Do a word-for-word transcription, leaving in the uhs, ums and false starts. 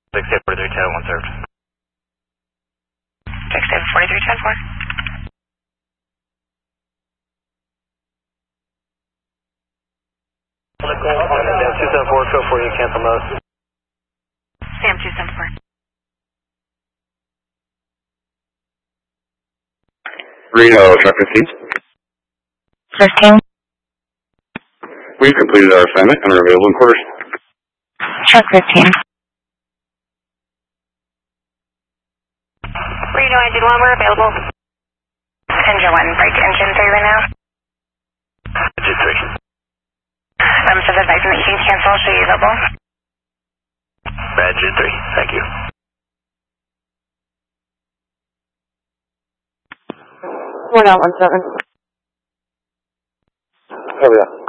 six eight four three ten one served. six eight four three ten four. Sam two seven four, code four, you cancel most. Sam two seven four. Reno, truck fifteen. fifteen. We've completed our assignment and are available in quarters. Truck fifteen. Reno, engine one, we're available. Engine one, break engine three right now. Engine three. Um, so the advising that you can cancel, show you available. Engine three, thank you. One out, one seven. Oh, yeah.